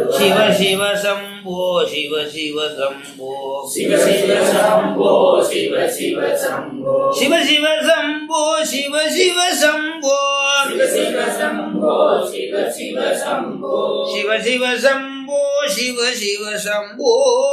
சிவ சிவ சம்போ சிவ சிவ சம்போ சிவ சிவ சம்போ சிவ சிவ சம்போ சிவ சிவ சம்போ சிவ சிவ சம்போ சிவ சிவ சம்போ சிவ சிவ சம்போ சிவ சிவ சம்போ சிவ சிவ சம்போ.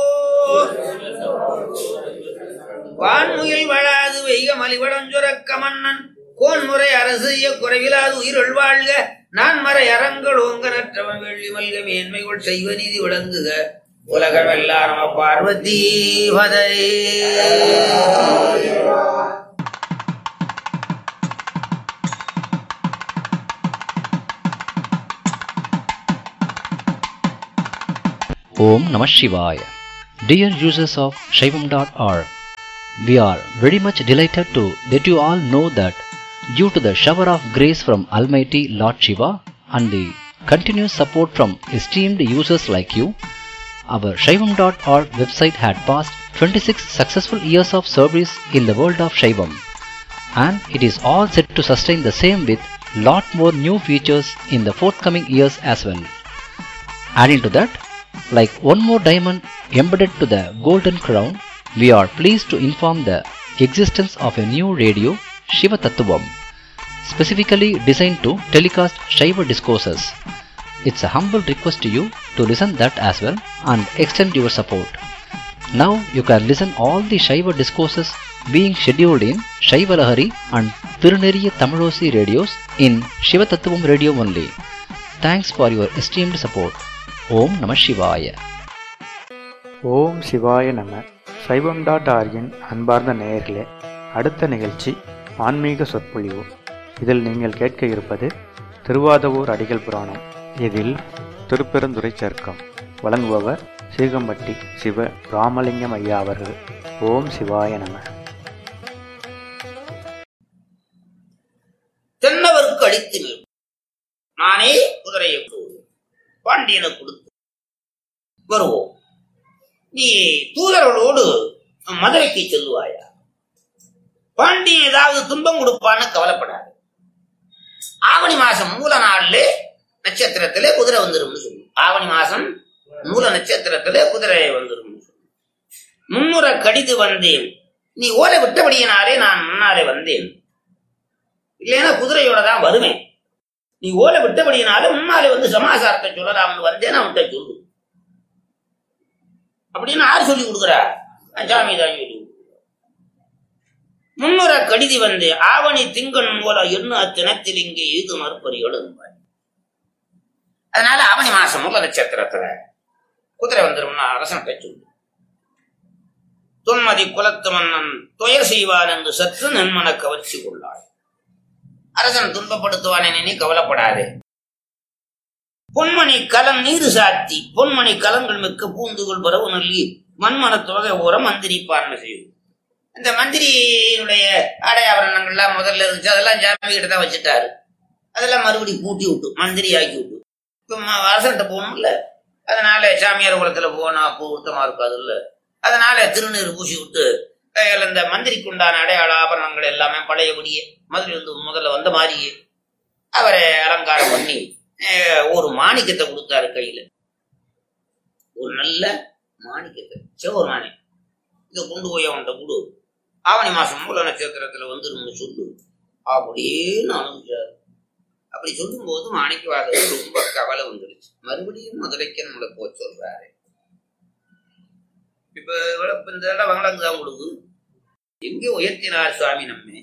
வான்முகில் வளாது வைக மலிவடஞ்சுரக்க மன்னன் கோன்முறை அரசு குறைவிலாது உயிரொள் வாழ்க நான் மறை அறங்கள் ஓங்க நற்றவன் வெள்ளி மல்க மேன்மைகள் செய்வ நீதி விளங்குக உலகமெல்லாம் நம பார்வதி பதை. Om Namah Shivaya. Dear users of Shaivam.org, we are very much delighted to let you all know that due to the shower of grace from Almighty Lord Shiva and the continuous support from esteemed users like you, our Shaivam.org website had passed 26 successful years of service in the world of Shaivam, and it is all set to sustain the same with lot more new features in the forthcoming years as well. Adding to that, like one more diamond embedded to the golden crown, we are pleased to inform the existence of a new radio, Shiva Tattvam, specifically designed to telecast Shiva discourses. It's a humble request to you to listen that as well and extend your support. Now you can listen all the Shiva discourses being scheduled in Shiva Lahari and Tiruneriya Tamilosi radios in Shiva Tattvam radio only. Thanks for your esteemed support. Om Namah Shivaya. ஓம் சிவாய நம. சைவம்.org-இன் அன்பார்ந்த நேயர்களே, அடுத்த நிகழ்ச்சி ஆன்மீக சொற்பொழிவு. இதில் நீங்கள் கேட்க இருப்பது திருவாதவூர் அடிகள் புராணம். இதில் திருப்பெருந்துறை சர்க்கம் வழங்குபவர் சீகம்பட்டி சிவ ராமலிங்கம் ஐயா அவர்கள். ஓம் சிவாய நம. தென்னவருக்கு அளித்து நானே குதிரையை பாண்டியனை கொடுத்து வருவோம். நீ தூதர்களோடு மதுரைக்கு செல்லுவாயா? பாண்டியன் ஏதாவது துன்பம் கொடுப்பான்னு கவலைப்படாது. ஆவணி மாசம் மூல நாள்ல நட்சத்திரத்திலே குதிரை வந்துடும் சொல்லு. ஆவணி மாசம் மூல நட்சத்திரத்திலே குதிரை வந்துடும் சொல்லு. முன்னுரை கடிது வந்தேன், நீ ஓலை விட்டபடியினாலே நான் முன்னாலே வந்தேன். இல்லைன்னா குதிரையோட தான் வருவேன். நீ ஓலை விட்டபடியினாலே முன்னாலே வந்து சமாசாரத்தை சொல்லலாம்னு வந்தேன். அவன்கிட்ட சொல்லு அப்படின்னு யாரு சொல்லி கொடுக்குறா? சாமி தான் சொல்லி. முன்னுரை கடிதி வந்து ஆவணி திங்கன் மூல என்ன தினத்தில் இங்கே எழுது மறுப்பறியோடு. அதனால ஆவணி மாசம் மூல நட்சத்திரத்துல குதிரை வந்துரும்னா அரசன் சொல்லு. தொன்மதி குலத்து மன்னன் துயர் செய்வான் என்று சற்று நன்மன கவர்ச்சி கொள்ளாள். அரசன் துன்பப்படுத்துவான் என நீ கவலைப்படாதே. பொன்மணி கலம் நீரு சாத்தி பொன்மணி கலங்கள் மிக்க பூந்துகள் பரவு நல்லி மண்மன தொகை ஓர மந்திரிப்பார்னு செய்யும். இந்த மந்திரியினுடைய ஆடையாபரணங்கள்லாம் முதல்ல இருந்துச்சு, அதெல்லாம் ஜாமி கிட்ட தான் வச்சுட்டாரு. அதெல்லாம் மறுபடி பூட்டி விட்டு மந்திரி ஆக்கி விட்டு இப்ப அரசன்கிட்ட போகணும்ல. அதனால சாமியார் குளத்துல போனா பூர்த்தமா இருக்காது இல்ல. அதனால திருநீர் பூசி விட்டு இந்த மந்திரிக்கு உண்டான அடையாள ஆபரணங்கள் எல்லாமே பழையபடியே மதுரை வந்து முதல்ல வந்த மாதிரியே அவரை அலங்காரம் பண்ணி ஒரு மாணிக்கத்தை கொடுத்தாரு கையில. ஒரு நல்ல மாணிக்கத்தை, சிவஒரு மாணிக்கம். இதை கொண்டு போய் அவன்கிட்ட கொடு. ஆவணி மாசம் மூல நட்சத்திரத்துல வந்துரும்னு சொல்லு அப்படின்னு அனுப்பிச்சாரு. அப்படி சொல்லும் போது மாணிக்கவாசகர் ரொம்ப கவலை வந்துருச்சு. மறுபடியும் மதுரைக்கு நம்மளை போக சொல்றாரு. இப்ப இந்த இடம் வங்களங்குதான் கொடுக்கு. எங்கே உயர்த்தினார் சுவாமி நம்மை.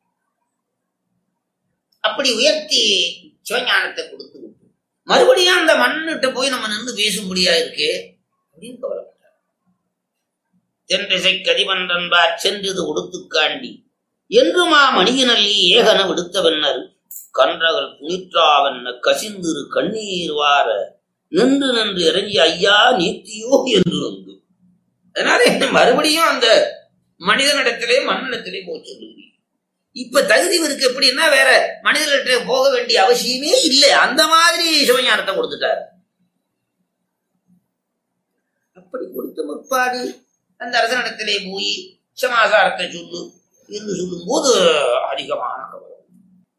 அப்படி உயர்த்தி சிவஞானத்தை கொடுத்து மறுபடியும் அந்த மண்ணிட்ட போய் நம்ம நின்று பேசும்படியா இருக்கே அப்படின்னு கவலைப்பட்டார். தென்றிசை கதிவன்றன்பார் சென்றது உடுத்து காண்டி என்றுமா மணியினல்லி ஏகன விடுத்த வென்னர் கன்றகள் புனிற்றாவென்ன கசிந்திரு கண்ணீர் வார நின்று நின்று இறங்கி ஐயா நீத்தியோ என்று வந்து. அதனால என்ன மறுபடியும் அந்த மனிதனிடத்திலே மண்ணிடத்திலே போக சொல்லுங்க. இப்ப தகுதி இருக்கு எப்படின்னா வேற மனிதர்கிட்ட போக வேண்டிய அவசியமே இல்லை. அந்த மாதிரி சிவஞானத்தை கொடுத்துட்டாரு. அப்படி கொடுத்த முற்பாடு அந்த அரசனிடத்திலே போய் சமாசாரத்தை சொல்லு என்று சொல்லும் போது அதிகமான கவலை.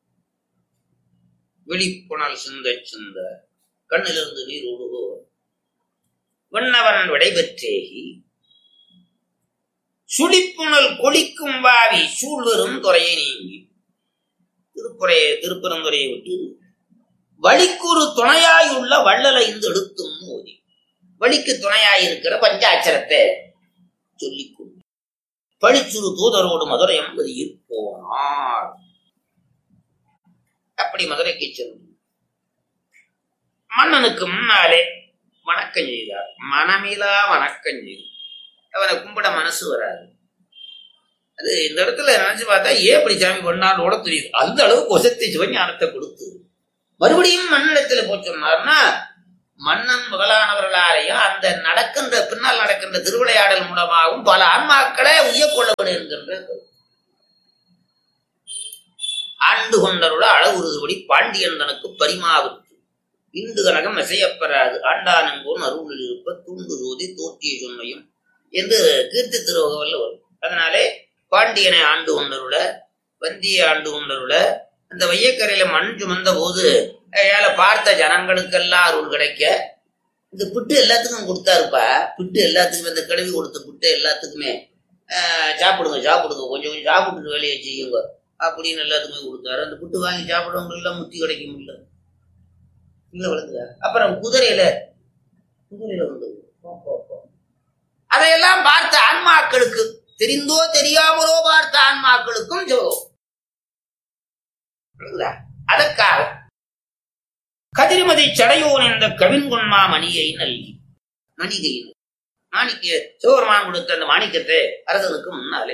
வெளிப்புணல் சிந்த சிந்த கண்ணிலிருந்து நீர் ஒழுகோ விண்ணவன் விடைபெற்றேகி சுழிப்புணல் கொளிக்கும் வாவி சூழ்வரும் துறையை நீங்கி திருப்பரந்துரையை விட்டு வழிக்குறு துணையாயுள்ள வள்ளலை இந்த எடுத்தும் மோதி வழிக்கு துணையாயிருக்கிற பஞ்சாட்சரத்தை சொல்லிக்கொண்டு பழிச்சுரு தூதரோடு மதுரை என்பதில் போனார். அப்படி மதுரைக்கு சென்று மன்னனுக்கு முன்னாலே வணக்கம் செய்தார். மனமிலா வணக்கம் செய்து அவனை கும்பிட மனசு வராது. அது இந்த இடத்துல நினைச்சு பார்த்தா ஏன் இப்படி சாமி பண்ணாலோட தெரியுது. அந்த அளவுக்கு ஒசத்தை சிவஞானத்தை கொடுத்து மறுபடியும் மண்ணிடத்துல போய் சொன்னார்னா மன்னன் முதலானவர்களாலேயும் அந்த நடக்கின்ற பின்னால் நடக்கின்ற திருவிளையாடல் மூலமாகவும் பல ஆன்மாக்களை உய்யக்கொள்ளப்படும் என்கின்ற ஆண்டு கொண்டரோட அளவுறுதிபடி பாண்டியன் தனக்கு பரிமாவிற்கு இந்து கனகம் நெசையப்பெறாது ஆண்டானங்கோன் அருளில் இருப்ப தூண்டு சோதி தோற்றிய சொன்னையும் என்று கீர்த்தி திருவகவல்ல வரும். அதனாலே பாண்டியனை ஆண்டு கொண்டருட வந்திய ஆண்டு கொண்டருட அந்த வையக்கரையில மண் சுமந்த போது ஏழை பார்த்த ஜனங்களுக்கெல்லாம் அருள் கிடைக்க இந்த பிட்டு எல்லாத்துக்கும் கொடுத்தாருப்பா. பிட்டு எல்லாத்துக்குமே இந்த கழுவி கொடுத்த பிட்டு எல்லாத்துக்குமே சாப்பிடுங்க சாப்பிடுங்க கொஞ்சம் கொஞ்சம் சாப்பிட்டு வேலையை செய்யுங்க அப்படின்னு எல்லாத்துக்குமே கொடுத்தாரு. அந்த புட்டு வாங்கி சாப்பிடுறவங்க எல்லாம் முத்தி கிடைக்க முடியல இல்ல விளங்குதா. அப்புறம் குதிரையில வந்து அதையெல்லாம் பார்த்த ஆன்மாக்களுக்கு தெரிந்தோ தெரியாமலோ பார்த்த ஆன்மாக்களுக்கும் ஜெபம். அதற்காக கதிர்மதி சடையோன் என்ற கவின்கொன்மா மணியை நல்கி மணிகையின் மாணிக்க சிவபெருமான் கொடுத்த அந்த மாணிக்கத்தை அரசனுக்கு முன்னாலே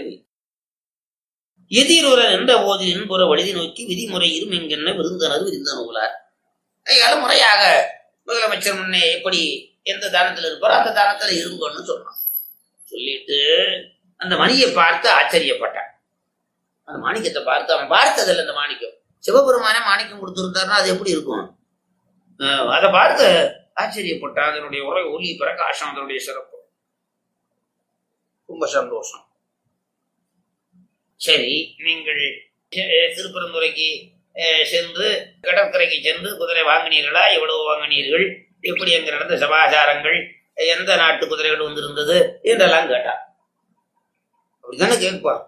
எதிரொரு என்ற போது என்புற வழுதி நோக்கி விதிமுறை இருமெங்கென்ன விருந்தனர் விருந்த நூலார். அதனால முறையாக முதலமைச்சர் முன்னே எப்படி எந்த தானத்தில் இருப்பாரோ அந்த தானத்துல இருங்கன்னு சொன்னான். சொல்லிட்டு அந்த மணியை பார்த்து ஆச்சரியப்பட்டான். அந்த மாணிக்கத்தை பார்த்து அவன் பார்த்ததில்லை. அந்த மாணிக்கம் சிவபெருமான மாணிக்கம் கொடுத்திருந்தாருன்னா அது எப்படி இருக்கும்? அதை பார்த்து ஆச்சரியப்பட்டான். அதனுடைய உரை ஒலி பிரகாசம் அதனுடைய சிறப்பு ரொம்ப சந்தோஷம். சரி, நீங்கள் திருப்பரந்துரைக்கு சென்று கடற்கரைக்கு சென்று குதிரை வாங்கினீர்களா? எவ்வளவு வாங்கினீர்கள்? எப்படி அங்க நடந்த சமாச்சாரங்கள், எந்த நாட்டு குதிரைகள் வந்திருந்தது என்றெல்லாம் கேட்டான். அப்படித்தானே கேட்பான்.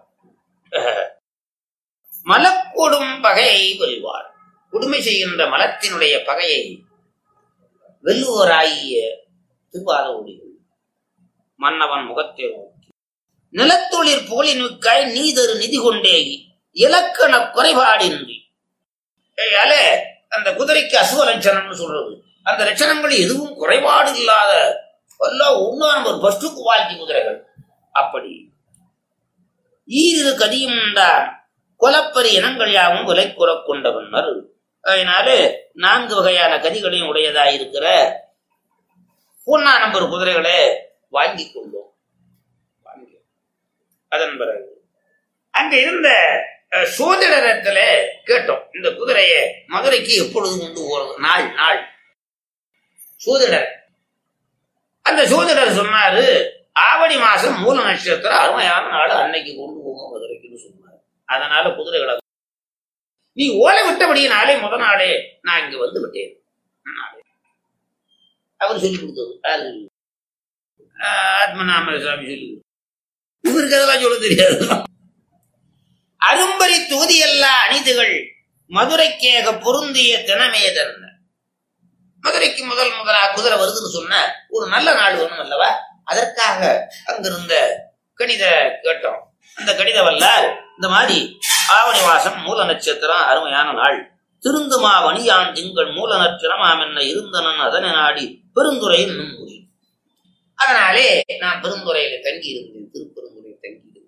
மலக்கொடும் பகையை வெல்வார். கொடுமை செய்கின்ற மலத்தினுடைய பகையை வெல்லுவோராகிய திருவாத ஒளிகள் மன்னவன் முகத்தை நோக்கி நிலத்தொழிற் புகழினுக்காய் நீதரு நிதி கொண்டேகி இலக்கண குறைபாடின்றி அந்த குதிரைக்கு அசுவ லட்சணம்னு சொல்றது. அந்த லட்சணங்கள் எதுவும் குறைபாடு இல்லாத நம்பர் ஃபர்ஸ்ட் குவாலிட்டி குதிரைகள். அப்படி ஈரிரு கதியும் கொலப்பரி இனங்கள் யாவும் விலை குறை கொண்ட பின்னர் அதனால 4 வகையான கதிகளையும் உடையதாயிருக்கிற 1 நம்பர் குதிரைகளை வாங்கி கொண்டோம். அதன் பிறகு அங்க இருந்த சோதிடரத்துல கேட்டோம், இந்த குதிரைய மதுரைக்கு எப்பொழுது கொண்டு போறது? நாள் சோதிடர். அந்த சோதிடர் சொன்னாரு, ஆவணி மாசம் மூல நட்சத்திரம் அருமையான நாள், அன்னைக்கு கொண்டு போங்க மதுரைக்குன்னு சொன்னார். அதனால குதிரைகளை நீ ஓலை விட்டபடியினாலே முத நாளே நான் இங்க வந்து விட்டேன். அவர் சொல்லி கொடுத்தது ஆத்மநாம சாமி சொல்லி இவருக்கு அதெல்லாம் சொல்ல தெரியாது. அரும்பரி தொகுதியல்லா அணிதுகள் மதுரைக்கேக பொருந்திய தினமேதன். மதுரைக்கு முதலா குதிரை வருதுன்னு சொன்ன ஒரு நல்ல நாள் வேணும் அல்லவா? அதற்காக அங்கிருந்த கணித கேட்டோம். அந்த கணித வல்லார் இந்த மாதிரி ஆவணி மாசம் மூல நட்சத்திரம் அருமையான நாள், திருந்துமா வணியான் திங்கள் மூல நட்சத்திரமாம் என்ன இருந்தனன் அதனை நாடி பெருந்துறையில் முன்மொழி. அதனாலே நான் பெருந்துறையில தங்கி இருந்தேன், திருப்பெருந்துறையில் தங்கி இருந்தேன்.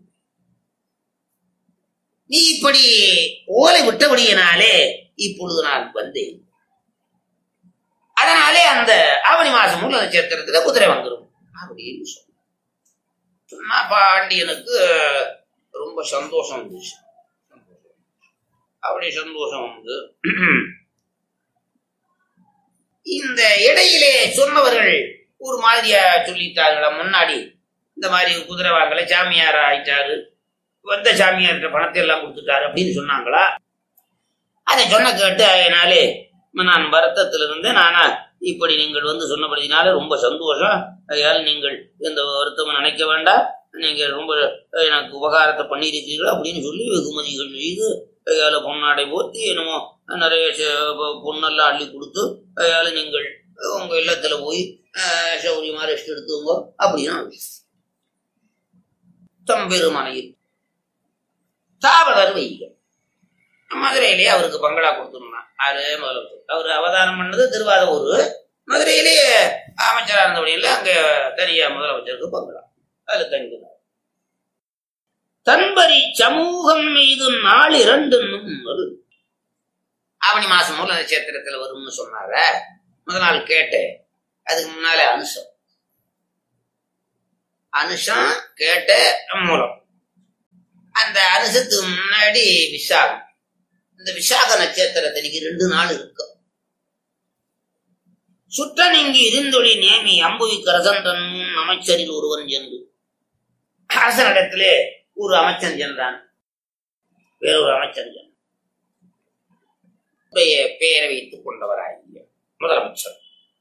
நீ இப்படி ஓலை விட்டபடியினாலே இப்பொழுது நான் வந்தேன். அதனாலே அந்த ஆவணி மாசம் மூல நட்சத்திரத்துல குதிரை வந்துடும் அப்படின்னு சொன்னா பாண்டியனுக்கு ரொம்ப சந்தோஷம் வந்துச்சு. அப்படி சந்தோஷம் வந்து இந்த இடையிலே சொன்னவர்கள் ஒரு மாதிரியா சொல்லிட்டார்களா, முன்னாடி இந்த மாதிரி குதிரை வாங்கல, சாமியார் ஆயிட்டாரு, வந்த சாமியார்கிட்ட பணத்தை எல்லாம் கொடுத்துட்டாரு அப்படின்னு சொன்னாங்களா? அதை சொன்ன கேட்டு அதனாலே நான் வருத்தத்திலிருந்து நானா இப்படி நீங்கள் சொன்னபடினால ரொம்ப சந்தோஷம். அதையால் நீங்கள் எந்த வருத்தமும் நினைக்க வேண்டாம். நீங்கள் ரொம்ப எனக்கு உபகாரத்தை பண்ணியிருக்கிறீர்கள் அப்படின்னு சொல்லி வெகுமதிகள் செய்து அதையால் பொன்னாடை போத்தி என்னமோ நிறைய பொண்ணெல்லாம் அள்ளி கொடுத்து அதையால் நீங்கள் உங்க இல்லத்துல போய் சௌரியமா ரெஸ்ட் எடுத்துங்க அப்படின்னா தம்பெருமனையில் தாவலர் வைகள் மதுரையிலேயே அவருக்கு பங்களா கொடுத்துருந்தான். அது முதலமைச்சர் அவர் அவதாரம் பண்ணது திருவாரூர். மதுரையிலேயே அமைச்சராக இருந்தபடியில் அங்க தனியா முதலமைச்சருக்கு பங்களா அதுல தங்கினார். தன்பரி சமூகம் மீது நாள் 2 ஆவணி மாசம் மூல நட்சத்திரத்துல வரும்னு சொன்னார. முதல் நாள் கேட்டேன். அதுக்கு முன்னால அனுஷம் கேட்ட மூலம். அந்த அனுஷத்துக்கு முன்னாடி விசாகம். இந்த விசாக நட்சத்திரத்திற்கு 2 நாள் இருக்கும். சுற்ற நீங்கி இருந்தொழி நேமி அம்புவிக்கு அரசன் அமைச்சரில் ஒருவன் சென்று அரசனிடத்திலே ஒரு அமைச்சன் சென்றான். வேறொரு அமைச்சன் சென்றான். பெயரை வைத்துக் கொண்டவராகிய முதலமைச்சர்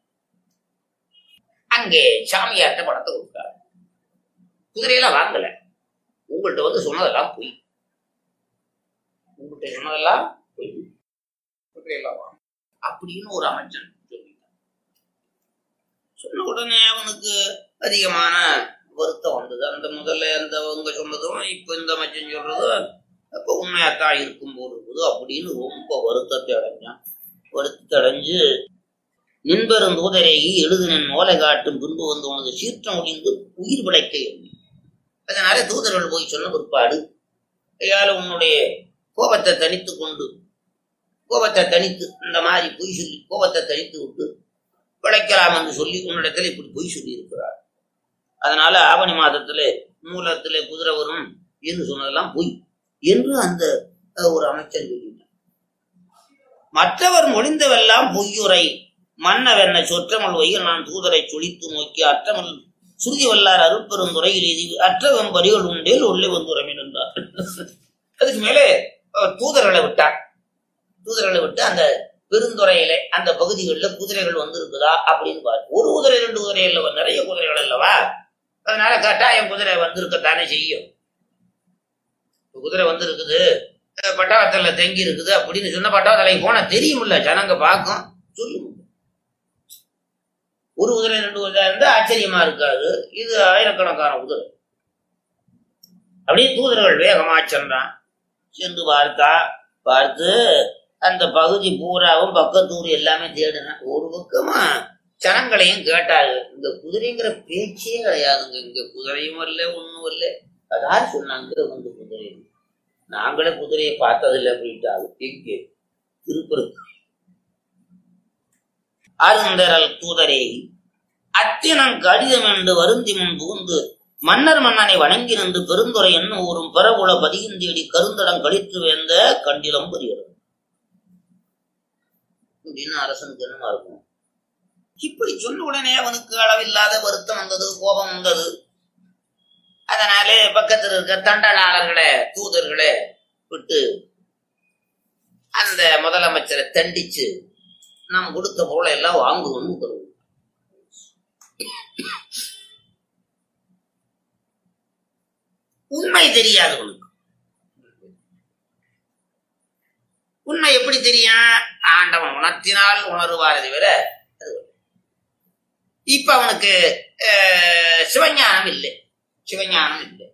அங்கே சாமியார்ட்ட பணத்தை கொடுத்தார். குதிரையெல்லாம் வாங்கல. உங்கள்கிட்ட சொன்னதெல்லாம் பொய். உங்கள்கிட்ட சொன்னதெல்லாம் பொய். குதிரையெல்லாம் வாங்க அப்படின்னு ஒரு அமைச்சன் சொல்லிட்டான். சொன்ன உடனே அவனுக்கு அதிகமான வருத்தம் வந்தது. அந்த முதல்ல அவங்க சொன்னதும் இப்ப இந்த அமைச்சன் சொல்றதும் அப்ப உண்மையாத்தான் இருக்கும் போது அப்படின்னு ரொம்ப வருத்தத்தை அடைஞ்சான். வருத்தத்தை அடைஞ்சு நின்பெரும் தூதரேகி எழுதினின் ஓலை காட்டும் பின்பு வந்து உனது சீற்றம் முடிந்து உயிர் பிழைக்க எண்ணி. அதனால தூதர்கள் போய் சொன்ன பிற்பாடு ஐயால உன்னுடைய கோபத்தை தனித்து கொண்டு கோபத்தை தனித்து இந்த மாதிரி பொய் சொல்லி கோபத்தை தனித்து விட்டு பிழைக்கலாம் என்று சொல்லி உன்னிடத்துல இப்படி பொய் சொல்லி இருக்கிறார். அதனால ஆவணி மாதத்துல மூலத்திலே குதிரை வரும் என்று சொன்னதெல்லாம் பொய் என்று அந்த ஒரு அமைச்சர் சொல்லினார். மற்றவர் மொழிந்தவெல்லாம் பொய்யுரை மன்னவென்ன சொற்றமல் வையில் நான் தூதரை சொலித்து நோக்கி அற்றமல் சுருதி வல்லார் அருட்பெருந்துறையில் எதி அற்றவன் பரிகள் உண்டேல் உள்ளே வந்துறமின் என்றார். அதுக்கு மேலே தூதர்களை விட்டார். தூதர்களை விட்டு அந்த பெருந்துறையில அந்த பகுதிகளில் குதிரைகள் வந்திருக்குதா அப்படின்னு பாரு. ஒரு குதிரை 2 குதிரை இல்லவா, நிறைய குதிரைகள் அல்லவா. அதனால கட்டாயம் குதிரை வந்திருக்கத்தானே செய்யும். குதிரை வந்திருக்குது, பட்டாவத்துல தங்கி இருக்குது அப்படின்னு சொன்ன பட்டாவத்தலை போனா தெரியுமில்ல, ஜனங்க பார்க்கும் சொல்லும். ஒரு குதிரை 2 குதிரை இருந்தா ஆச்சரியமா இருக்காது. இது ஆயிரக்கணக்கான குதிரை. அப்படியே தூதர்கள் வேகமா சென்றான். சென்று பார்த்து அந்த பகுதி பூராவும் பக்கத்தூர் எல்லாமே தேடினான். ஒரு பக்கமா ஜனங்களையும் கேட்டாங்க. இந்த குதிரைங்கிற பேச்சே கிடையாதுங்க. இங்க குதிரையும் வரல, ஒண்ணும் வரல. அதான் சொன்னாங்க வந்து குதிரை. நாங்களே குதிரையை பார்த்ததில்லை அப்படின்ட்டாங்க. எங்கே திருப்பருக்கு அருந்தரல் தூதரே அத்தினம் கடிதம் என்று வருந்தி முன் புகுந்து மன்னர் மன்னனை வணங்கி நின்று பெருந்துரை என்ன ஊரும் பெறவுள பதிகின்றேடி கருந்தடம் கழித்து வேந்த கண்டிலம் புரிகிறது அப்படின்னு அரசனுக்கு என்னமா இருக்கும். இப்படி சொன்ன உடனே அவனுக்கு அளவில்லாத வருத்தம் வந்தது, கோபம் வந்தது. அதனாலே பக்கத்தில் இருக்க தண்டாளர்களை தூதர்களை விட்டு அந்த முதலமைச்சரை தண்டிச்சு நாம் கொடுத்த போல எல்லாம் வாங்குவோம்னு தருவோம். உண்மை தெரியாது உனக்கு. உண்மை எப்படி தெரியும்? ஆண்டவன் உணர்த்தினால் உணர்வாரதை தவிர இப்ப அவனுக்கு சிவஞானம் இல்லை. சிவஞானம் இல்லை.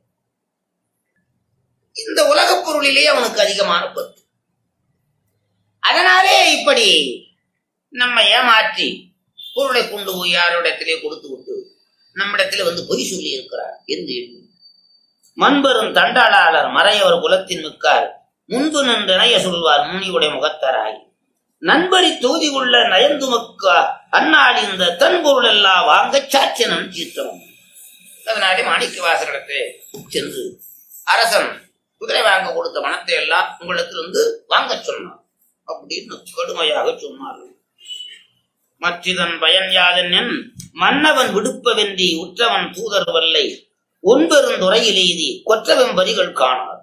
இந்த உலகப் பொருளிலேயே அவனுக்கு அதிகமான பற்று. அதனாலே இப்படி நம்ம ஏமாற்றி பொருளை கொண்டு போய் யாரோடத்திலே கொடுத்து விட்டு நம்மிடத்திலே வந்து பொய் சொல்லி இருக்கிறார் என்று எண்ணி மண்பெரும் தண்டாளர் மறையவர் குலத்தின் மிக்கார் முன்பு நின்று நய சொல்வார் முனிவுடைய முகத்தராய் நண்பரி தொகுதி உள்ள நயந்துமக்க அந்நாள் இந்த தன் பொருள் எல்லாம் வாங்க சாட்சியனம் தீர்த்தமும். அதனாலே மாணிக்க வாசகத்தை சென்று அரசன் குதிரை வாங்க கொடுத்த பணத்தை எல்லாம் உங்களிடத்தில் வந்து வாங்க சொன்னான் அப்படின்னு கடுமையாக சொன்னார்கள். மற்றிதன் பயன் யாதென் மன்னவன் விடுப்பவென்றி உற்றவன் தூதர் வல்லை ஒன்பெருந்துறையில் எய்தி கொற்றவன் வரிகள் காணார்.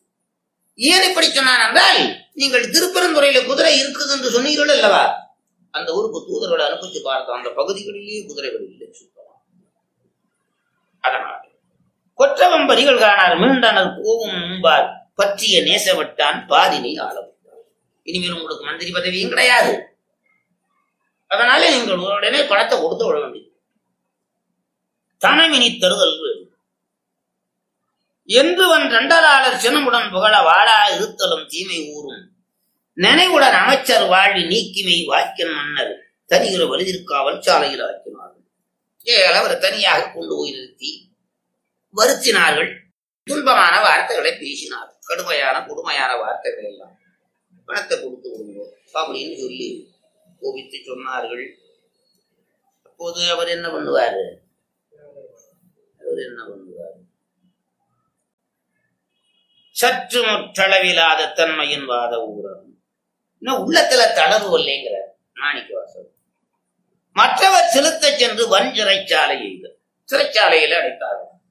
ஏன் இப்படி சொன்னான் என்றால், நீங்கள் திருப்பெருந்துறையில குதிரை இருக்குது என்று சொன்னீர்கள் அல்லவா, அந்த ஊருக்கு தூதர்களை அனுப்பிச்சு பார்த்தோம். அந்த பகுதிகளிலேயே குதிரைகள் இல்லை சுத்தம். அதனால் கொற்றவம் பரிகள் காணார் மீண்டனர் கோவும் முன்பார் பற்றிய நேசவிட்டான் பாதினை ஆளவிட்டார். இனிமேல் உங்களுக்கு மந்திரி பதவியும் கிடையாது. அதனால நீங்கள் உடனே பணத்தை கொடுத்து விட வேண்டியது. தனமினி தருதல் என்றுவன் இரண்டராளர் சினமுடன் புகழ வாழா இருத்தலும் தீமை ஊறும் நினைவுடன் அமைச்சர் வாழ்வி நீக்கிமை வாக்கின் மன்னர் தனிகிற வலிதிற்காவல் சாலையில் ஆக்கினார்கள். அவரை தனியாக கொண்டு போய் நிறுத்தி வருத்தினார்கள். துன்பமான வார்த்தைகளை பேசினார்கள். கடுமையான கொடுமையான வார்த்தைகள் எல்லாம். பணத்தை கொடுத்து விடுவோம் அப்படின்னு சொல்லி கோபித்து சொன்னார்கள். அப்போது அவர் என்ன பண்ணுவாரு? சற்று முற்றளவில்லாத தன்மையின் வாத ஊரம். இன்னும் உள்ளத்துல தளர்வு இல்லைங்கிற மாணிக்கவாசகர். மற்றவர் செலுத்த சென்று வன் சிறைச்சாலை சிறைச்சாலையில அடைத்தார்கள்.